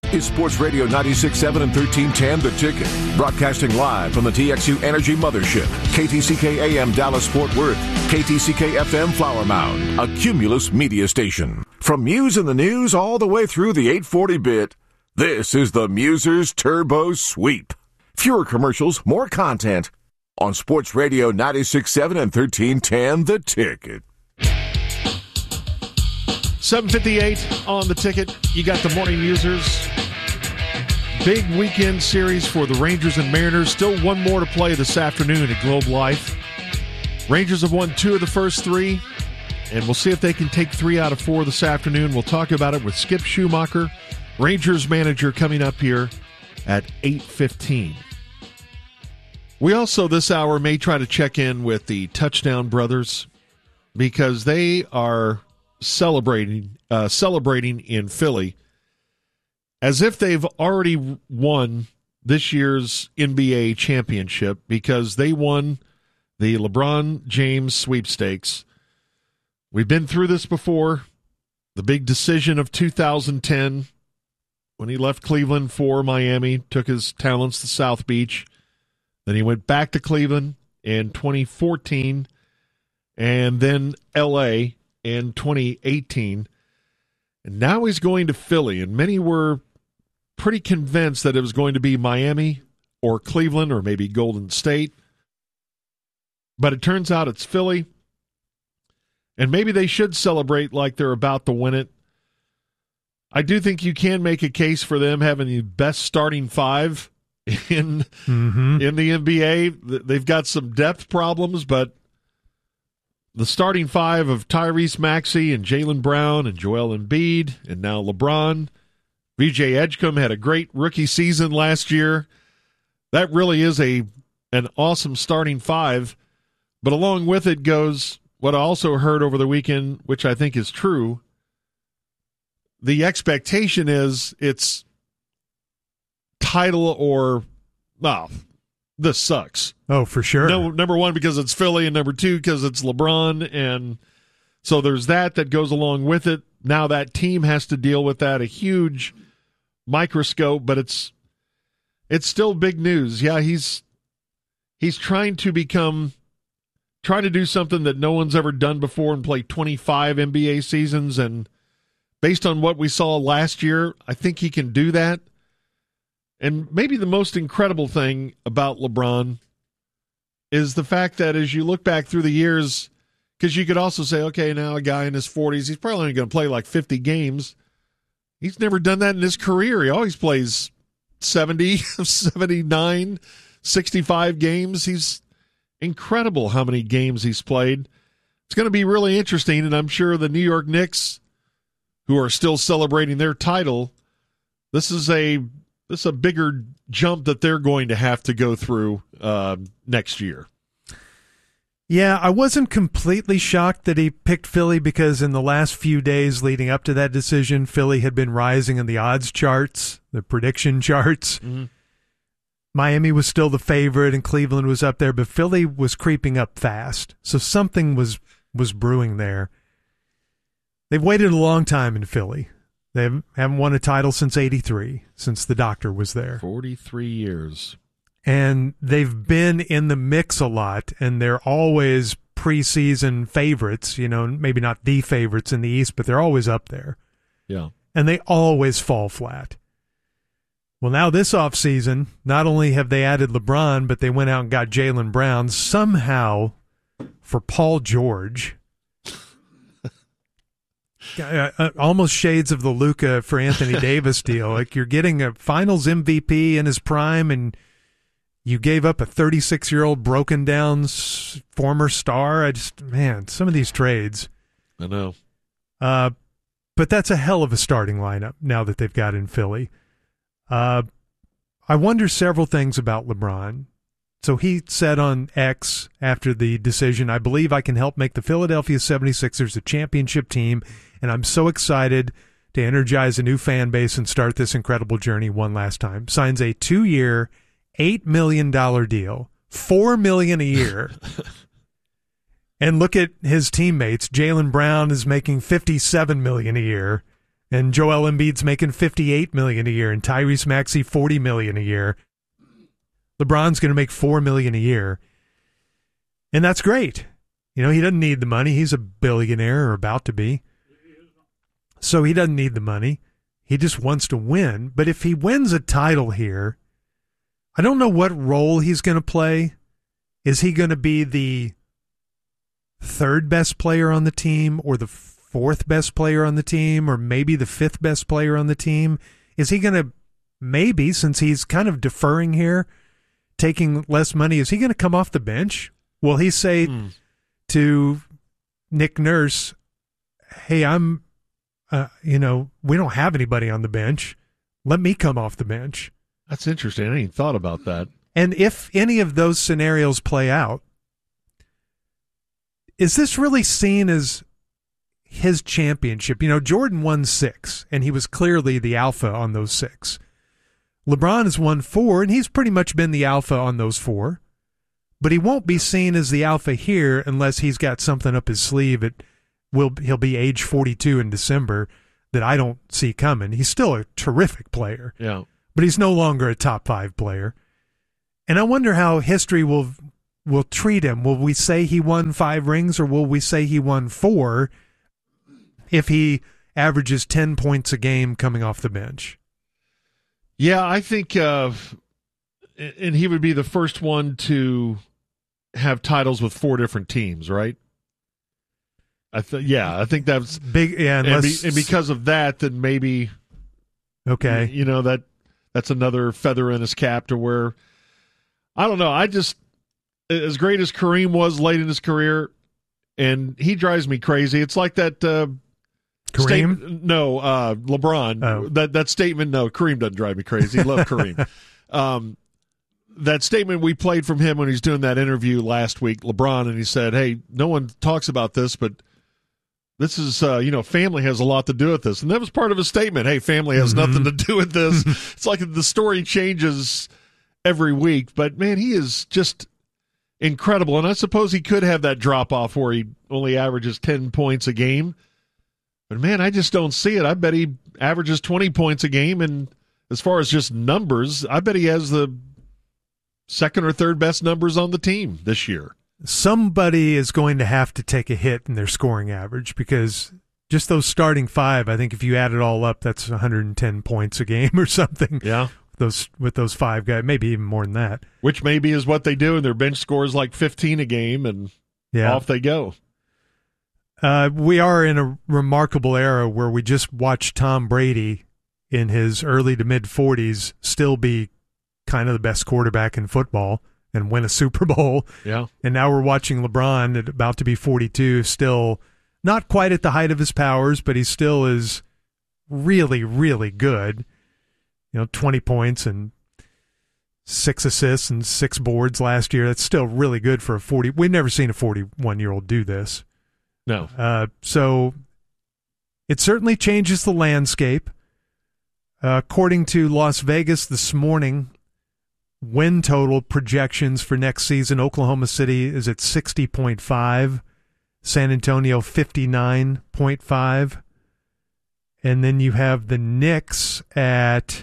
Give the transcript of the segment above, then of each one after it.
is Sports Radio 96.7 and 1310 The Ticket. Broadcasting live from the TXU Energy Mothership. KTCK AM Dallas Fort Worth. KTCK FM Flower Mound. A Cumulus media station. From Muse in the News all the way through the 840-bit, this is the Musers Turbo Sweep. Fewer commercials, more content on Sports Radio 96.7 and 1310 The Ticket. 7:58 on The Ticket. You got the Morning Musers. Big weekend series for the Rangers and Mariners. Still one more to play this afternoon at Globe Life. Rangers have won 2 of the first 3, and we'll see if they can take 3 out of 4 this afternoon. We'll talk about it with Skip Schumacher, Rangers manager, coming up here at 8:15. We also this hour may try to check in with the Touchdown Brothers because they are celebrating in Philly as if they've already won this year's NBA championship because they won the LeBron James sweepstakes. We've been through this before. The big decision of 2010 when he left Cleveland for Miami, took his talents to South Beach. Then he went back to Cleveland in 2014 and then L.A. in 2018. And now he's going to Philly, and many were pretty convinced that it was going to be Miami or Cleveland or maybe Golden State. But it turns out it's Philly, and maybe they should celebrate like they're about to win it. I do think you can make a case for them having the best starting 5 in the NBA. They've got some depth problems, but the starting 5 of Tyrese Maxey and Jaylen Brown and Joel Embiid and now LeBron. VJ Edgecombe had a great rookie season last year. That really is an awesome starting 5. But along with it goes what I also heard over the weekend, which I think is true. The expectation is it's title or, well, this sucks. Oh, for sure. No, number one, because it's Philly, and number 2, because it's LeBron. And so there's that goes along with it. Now that team has to deal with that, a huge microscope, but it's still big news. Yeah, he's trying to do something that no one's ever done before and play 25 NBA seasons. And based on what we saw last year, I think he can do that. And maybe the most incredible thing about LeBron is the fact that as you look back through the years, because you could also say, okay, now a guy in his 40s, he's probably only going to play like 50 games. He's never done that in his career. He always plays 70, 79, 65 games. He's incredible how many games he's played. It's going to be really interesting, and I'm sure the New York Knicks, who are still celebrating their title, this is a bigger jump that they're going to have to go through next year. Yeah, I wasn't completely shocked that he picked Philly because in the last few days leading up to that decision, Philly had been rising in the odds charts, the prediction charts. Mm-hmm. Miami was still the favorite and Cleveland was up there, but Philly was creeping up fast. So something was brewing there. They've waited a long time in Philly. They haven't won a title since '83, since the doctor was there. 43 years. And they've been in the mix a lot, and they're always preseason favorites, maybe not the favorites in the East, but they're always up there. Yeah. And they always fall flat. Well, now this offseason, not only have they added LeBron, but they went out and got Jaylen Brown somehow for Paul George. Almost shades of the Luka for Anthony Davis deal. Like you're getting a finals MVP in his prime, and you gave up a 36-year-old broken down former star. Some of these trades. I know. But that's a hell of a starting lineup now that they've got in Philly. I wonder several things about LeBron. So he said on X after the decision, I believe I can help make the Philadelphia 76ers a championship team, and I'm so excited to energize a new fan base and start this incredible journey one last time. Signs a 2-year, $8 million deal, $4 million a year. And look at his teammates. Jaylen Brown is making $57 million a year, And Joel Embiid's making $58 million a year, and Tyrese Maxey $40 million a year. LeBron's going to make $4 million a year, and that's great. He doesn't need the money. He's a billionaire or about to be, so he doesn't need the money. He just wants to win. But if he wins a title here, I don't know what role he's going to play. Is he going to be the third best player on the team, or the fourth best player on the team, or maybe the fifth best player on the team? Is he going to, maybe, since he's kind of deferring here, taking less money, is he going to come off the bench? Will he say to Nick Nurse, hey, we don't have anybody on the bench. Let me come off the bench. That's interesting. I hadn't even thought about that. And if any of those scenarios play out, is this really seen as his championship? Jordan won 6, and he was clearly the alpha on those 6. LeBron has won 4, and he's pretty much been the alpha on those 4. But he won't be seen as the alpha here unless he's got something up his sleeve. He'll be age 42 in December that I don't see coming. He's still a terrific player. Yeah. But he's no longer a top 5 player. And I wonder how history will treat him. Will we say he won 5 rings, or will we say he won 4 if he averages 10 points a game coming off the bench? Yeah, I think, and he would be the first one to have titles with 4 different teams, right? I think that's big. Yeah, and because of that, then maybe, okay, that's another feather in his cap to where, I don't know. I just, as great as Kareem was late in his career, and he drives me crazy. It's like that. Kareem? LeBron. Oh. That statement. No, Kareem doesn't drive me crazy. Love Kareem. That statement we played from him when he's doing that interview last week, LeBron, and he said, "Hey, no one talks about this, but this is, family has a lot to do with this." And that was part of his statement. Hey, family has nothing to do with this. It's like the story changes every week, but man, he is just incredible. And I suppose he could have that drop off where he only averages 10 points a game. But man, I just don't see it. I bet he averages 20 points a game. And as far as just numbers, I bet he has the second or third best numbers on the team this year. Somebody is going to have to take a hit in their scoring average, because just those starting 5, I think if you add it all up, that's 110 points a game or something. Yeah. With those 5 guys, maybe even more than that. Which maybe is what they do, and their bench scores like 15 a game, and off they go. We are in a remarkable era where we just watched Tom Brady in his early to mid-40s still be kind of the best quarterback in football and win a Super Bowl. Yeah. And now we're watching LeBron at about to be 42, still not quite at the height of his powers, but he still is really, really good. 20 points and 6 assists and 6 boards last year. That's still really good for a 40. We've never seen a 41-year-old do this. No. So it certainly changes the landscape. According to Las Vegas this morning, win total projections for next season, Oklahoma City is at 60.5, San Antonio 59.5, and then you have the Knicks at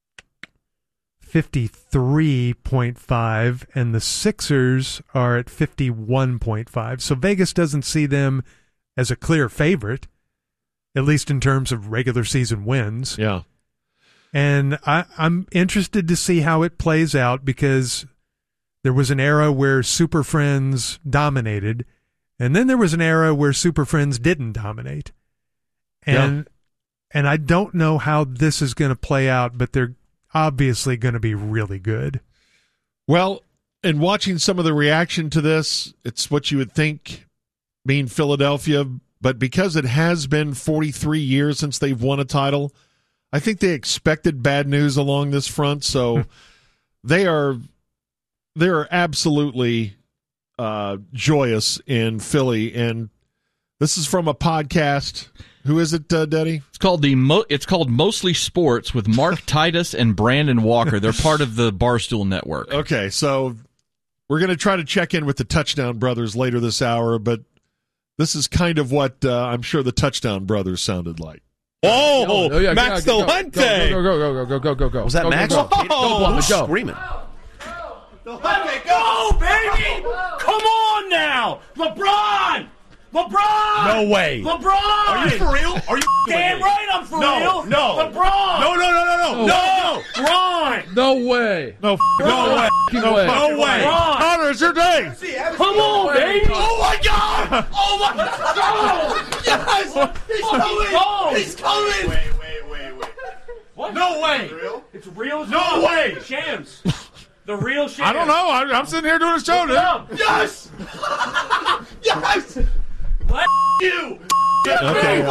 53.5, and the Sixers are at 51.5. So Vegas doesn't see them as a clear favorite, at least in terms of regular season wins. Yeah. And I'm interested to see how it plays out, because there was an era where Super Friends dominated, and then there was an era where Super Friends didn't dominate. And I don't know how this is going to play out, but they're obviously going to be really good. Well, and watching some of the reaction to this, it's what you would think being Philadelphia, but because it has been 43 years since they've won a title, I think they expected bad news along this front, so they're absolutely joyous in Philly. And this is from a podcast. Who is it, Denny? It's called Mostly Sports with Mark Titus and Brandon Walker. They're part of the Barstool Network. Okay, so we're going to try to check in with the Touchdown Brothers later this hour, but this is kind of what I'm sure the Touchdown Brothers sounded like. Oh, Max Delente. Go. Was that Max? Who's screaming? Let me go, baby! Come on now! LeBron! No way. LeBron! Are you for real? Are you Damn right I'm for real! No. LeBron! No. LeBron! No way. No way. No way. No way. LeBron! Connor, it's your day. Come on, baby! Oh my God! Oh my God! Yes! He's coming! Wait. What? No way. It's real? No way. Shams. The real Shams. I don't know. I'm sitting here doing a show, dude. Yes! Yes! Let you! Okay.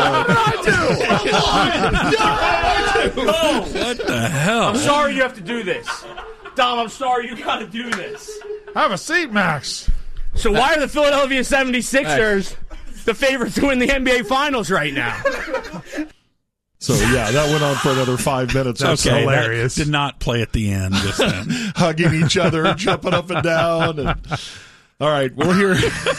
What the hell? I'm sorry you have to do this. Dom, I'm sorry you got to do this. Have a seat, Max. So why are the Philadelphia 76ers the favorites to win the NBA Finals right now? So, yeah, that went on for another 5 minutes. That's Okay, hilarious. Did not play at the end just then. hugging each other, jumping up and down. And, all right, we'll hear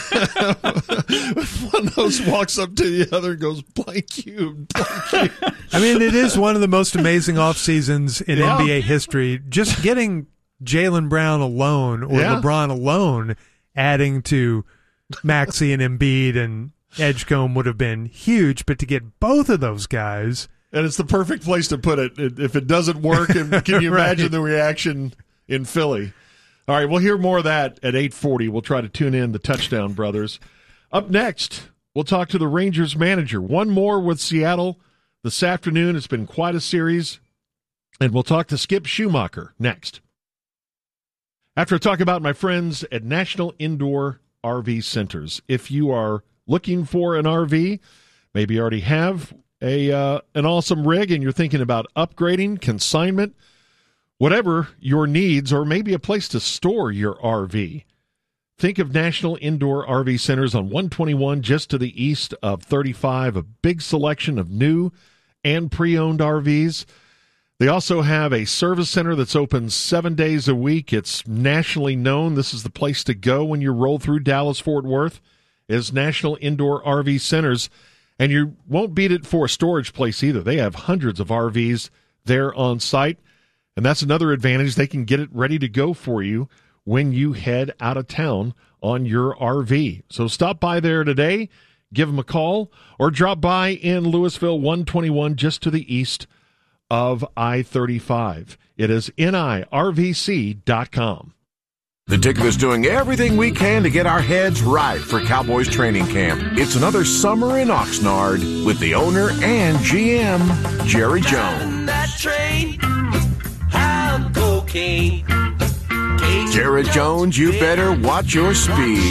one host walks up to the other and goes, blank you. I mean, it is one of the most amazing off seasons in NBA history. Just getting Jaylen Brown alone or LeBron alone adding to Maxey and Embiid and Edgecombe would have been huge, but to get both of those guys. And it's the perfect place to put it. If it doesn't work, and can you imagine the reaction in Philly? All right, we'll hear more of that at 8:40. We'll try to tune in the Touchdown Brothers. Up next, we'll talk to the Rangers manager. One more with Seattle this afternoon. It's been quite a series. And we'll talk to Skip Schumacher next. After I talk about my friends at National Indoor RV Centers. If you are looking for an RV, maybe you already have an awesome rig and you're thinking about upgrading, consignment, whatever your needs, or maybe a place to store your RV. Think of National Indoor RV Centers on 121 just to the east of 35, a big selection of new and pre-owned RVs. They also have a service center that's open 7 days a week. It's nationally known. This is the place to go when you roll through Dallas-Fort Worth, is National Indoor RV Centers. And you won't beat it for a storage place either. They have hundreds of RVs there on site. And that's another advantage. They can get it ready to go for you when you head out of town on your RV. So stop by there today, give them a call, or drop by in Louisville 121 just to the east of I-35. It is nirvc.com. The Ticket is doing everything we can to get our heads right for Cowboys training camp. It's another summer in Oxnard with the owner and GM, Jerry Jones. Jerry Jones, you better watch your speed.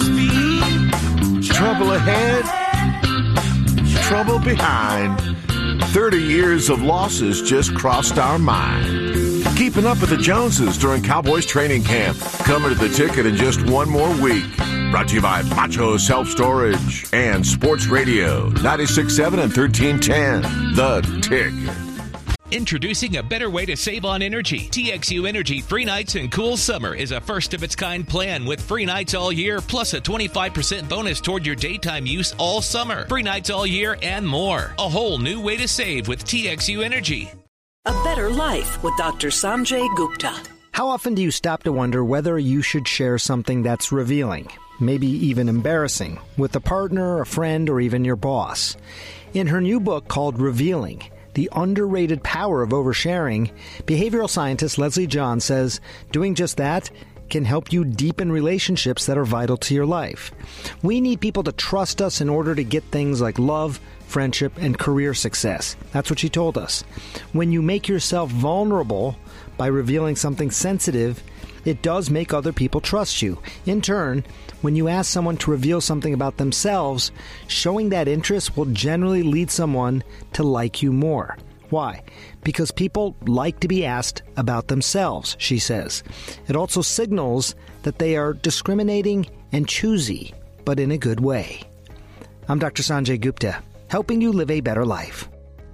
Trouble ahead, trouble behind. 30 years of losses just crossed our mind. Keeping up with the Joneses during Cowboys training camp. Coming to the Ticket in just one more week. Brought to you by Macho Self-Storage and Sports Radio 96.7 and 1310. The Ticket. Introducing a better way to save on energy. TXU Energy Free Nights and Cool Summer is a first-of-its-kind plan with free nights all year, plus a 25% bonus toward your daytime use all summer. Free nights all year and more. A whole new way to save with TXU Energy. A better life with Dr. Sanjay Gupta. How often do you stop to wonder whether you should share something that's revealing, maybe even embarrassing, with a partner, a friend, or even your boss? In her new book called Revealing, The Underrated Power of Oversharing, behavioral scientist Leslie John says doing just that can help you deepen relationships that are vital to your life. We need people to trust us in order to get things like love, friendship, and career success. That's what she told us. When you make yourself vulnerable by revealing something sensitive, it does make other people trust you. In turn, when you ask someone to reveal something about themselves, showing that interest will generally lead someone to like you more. Why? Because people like to be asked about themselves, she says. It also signals that they are discriminating and choosy, but in a good way. I'm Dr. Sanjay Gupta, helping you live a better life.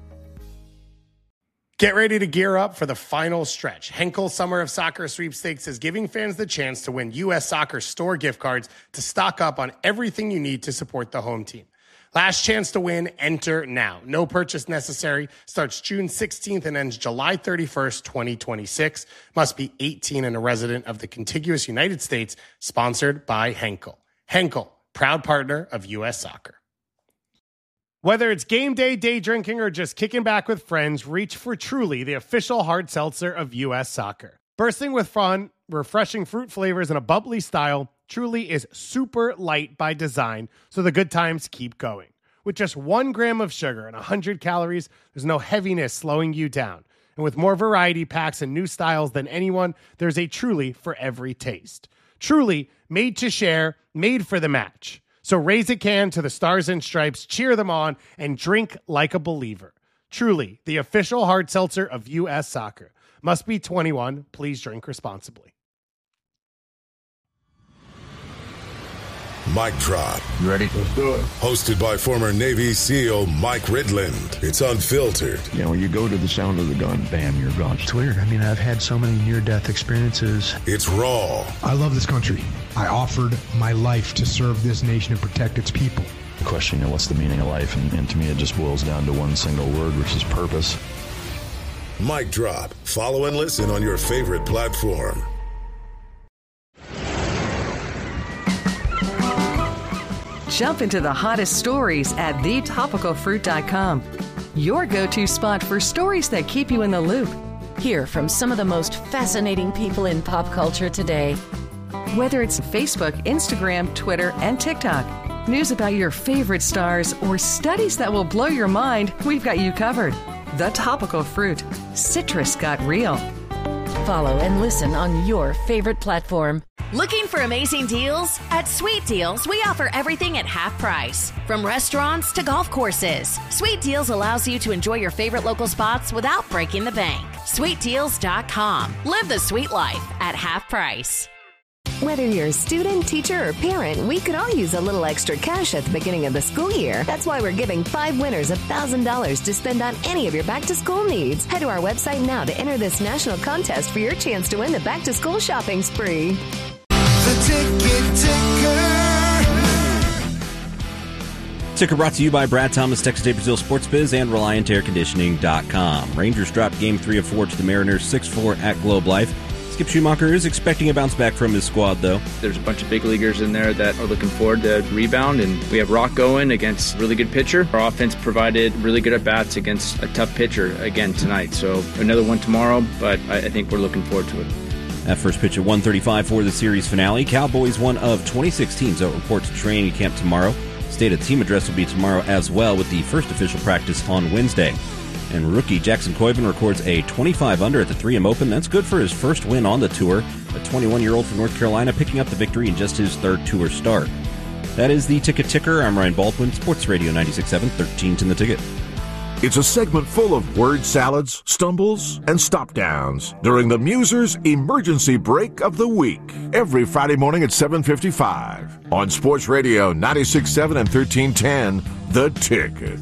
Get ready to gear up for the final stretch. Henkel Summer of Soccer Sweepstakes is giving fans the chance to win U.S. Soccer store gift cards to stock up on everything you need to support the home team. Last chance to win, enter now. No purchase necessary. Starts June 16th and ends July 31st, 2026. Must be 18 and a resident of the contiguous United States. Sponsored by Henkel. Henkel, proud partner of U.S. Soccer. Whether it's game day, day drinking, or just kicking back with friends, reach for Truly, the official hard seltzer of U.S. Soccer. Bursting with fun, refreshing fruit flavors, and a bubbly style, Truly is super light by design, so the good times keep going. With just 1 gram of sugar and 100 calories, there's no heaviness slowing you down. And with more variety packs and new styles than anyone, there's a Truly for every taste. Truly, made to share, made for the match. So raise a can to the Stars and Stripes, cheer them on, and drink like a believer. Truly, the official hard seltzer of U.S. Soccer. Must be 21. Please drink responsibly. Mic Drop. You ready? Let's do it. Hosted by former Navy SEAL Mike Ridland. It's unfiltered. You know, when you go to the sound of the gun, bam, you're gone. It's weird. I mean, I've had so many near-death experiences. It's raw. I love this country. I offered my life to serve this nation and protect its people. The question, you know, what's the meaning of life? And to me, it just boils down to one single word, which is purpose. Mic Drop. Follow and listen on your favorite platform. Jump into the hottest stories at thetopicalfruit.com. Your go-to spot for stories that keep you in the loop. Hear from some of the most fascinating people in pop culture today. Whether it's Facebook, Instagram, Twitter, and TikTok, news about your favorite stars, or studies that will blow your mind, we've got you covered. The Topical Fruit. Citrus got real. Follow and listen on your favorite platform. Looking for amazing deals? At Sweet Deals, we offer everything at half price. From restaurants to golf courses, Sweet Deals allows you to enjoy your favorite local spots without breaking the bank. SweetDeals.com. Live the sweet life at half price. Whether you're a student, teacher, or parent, we could all use a little extra cash at the beginning of the school year. That's why we're giving 5 winners $1,000 to spend on any of your back-to-school needs. Head to our website now to enter this national contest for your chance to win the back-to-school shopping spree. The Ticket Ticker. Ticker brought to you by Brad Thomas, Texas Day Brazil Sports Biz, and ReliantAirConditioning.com. Rangers dropped Game 3 of 4 to the Mariners 6-4 at Globe Life. Skip Schumacher is expecting a bounce back from his squad, though. There's a bunch of big leaguers in there that are looking forward to rebound, and we have Rock going against a really good pitcher. Our offense provided really good at-bats against a tough pitcher again tonight. So another one tomorrow, but I think we're looking forward to it. At first pitch at 1:35 for the series finale. Cowboys, one of 26 teams that report to training camp tomorrow. Stated team address will be tomorrow as well, with the first official practice on Wednesday. And rookie Jackson Coyban records a 25 under at the 3M Open. That's good for his first win on the tour. A 21-year-old from North Carolina picking up the victory in just his third tour start. That is the Ticket Ticker. I'm Ryan Baldwin, Sports Radio 96.7, 13's in the Ticket. It's a segment full of word salads, stumbles, and stop-downs during the Musers Emergency Break of the Week. Every Friday morning at 7:55 on Sports Radio 96.7 and 1310, The Ticket.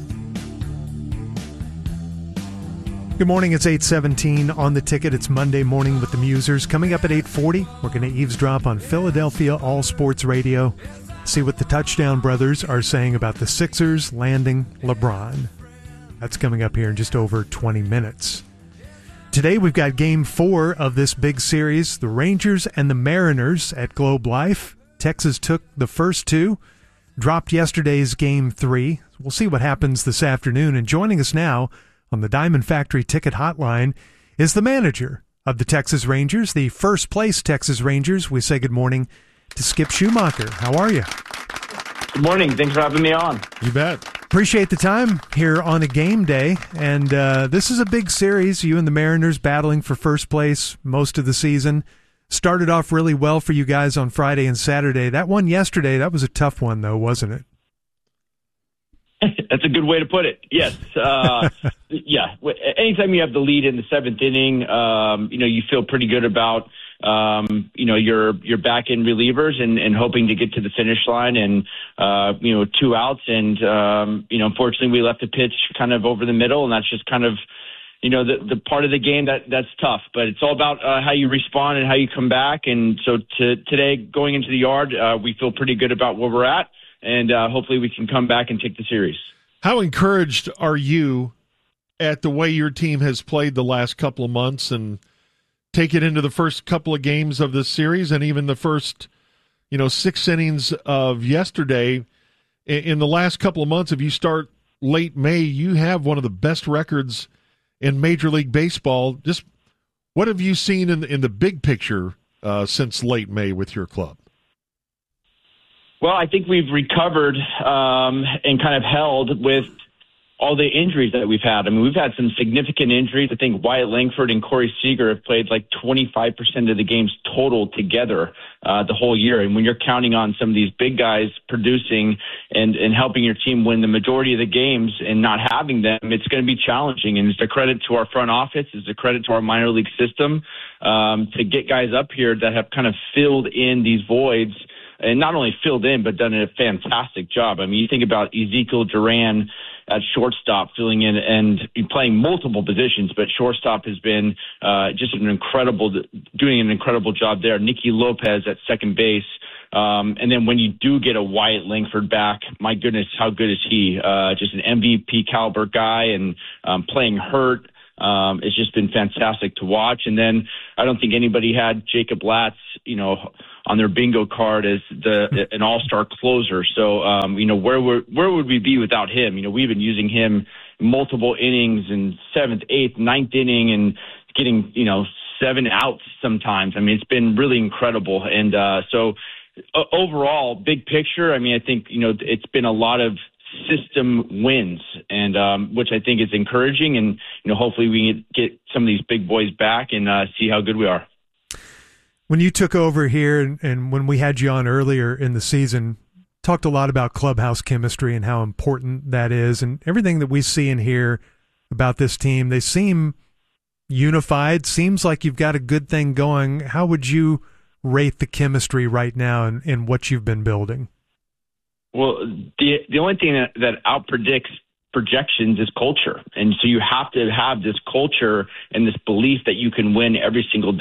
Good morning, it's 8:17 on The Ticket. It's Monday morning with the Musers. Coming up at 8:40, we're going to eavesdrop on Philadelphia All Sports Radio. See what the Touchdown brothers are saying about the Sixers landing LeBron. That's coming up here in just over 20 minutes. Today we've got Game 4 of this big series, the Rangers and the Mariners at Globe Life. Texas took the first two, dropped yesterday's Game 3. We'll see what happens this afternoon. And joining us now on the Diamond Factory Ticket Hotline is the manager of the Texas Rangers, the first place Texas Rangers. We say good morning to Skip Schumacher. How are you? Good morning. Thanks for having me on. You bet. Appreciate the time here on a game day. And this is a big series. You and the Mariners battling for first place most of the season. Started off really well for you guys on Friday and Saturday. That one yesterday, that was a tough one, though, wasn't it? That's a good way to put it. Yes. Yeah. Anytime you have the lead in the seventh inning, you feel pretty good about, your back end relievers and hoping to get to the finish line and, 2 outs. And, unfortunately we left the pitch kind of over the middle, and that's just kind of, the part of the game that's tough, but it's all about how you respond and how you come back. And so today going into the yard, we feel pretty good about where we're at. and hopefully we can come back and take the series. How encouraged are you at the way your team has played the last couple of months, and take it into the first couple of games of this series and even the first, 6 innings of yesterday? In the last couple of months, if you start late May, you have one of the best records in Major League Baseball. Just what have you seen in the big picture since late May with your club? Well, I think we've recovered and kind of held with all the injuries that we've had. I mean, we've had some significant injuries. I think Wyatt Langford and Corey Seager have played like 25% of the games total together the whole year. And when you're counting on some of these big guys producing and helping your team win the majority of the games and not having them, it's going to be challenging. And it's a credit to our front office. It's a credit to our minor league system to get guys up here that have kind of filled in these voids. And not only filled in, but done a fantastic job. I mean, you think about Ezekiel Duran at shortstop filling in and playing multiple positions, but shortstop has been just doing an incredible job there. Nicky Lopez at second base. And then when you do get a Wyatt Langford back, my goodness, how good is he? Just an MVP caliber guy and playing hurt. It's just been fantastic to watch. And then I don't think anybody had Jacob Latz, on their bingo card as an all-star closer. So, where would we be without him? We've been using him multiple innings in 7th, 8th, 9th inning and getting, 7 outs sometimes. I mean, it's been really incredible. And so overall, big picture, I mean, I think, it's been a lot of system wins, and which I think is encouraging. And, hopefully we can get some of these big boys back and see how good we are. When you took over here and when we had you on earlier in the season, talked a lot about clubhouse chemistry and how important that is, and everything that we see and hear about this team. They seem unified. Seems like you've got a good thing going. How would you rate the chemistry right now and what you've been building? Well, the only thing that outpredicts projections is culture. And so you have to have this culture and this belief that you can win every single day.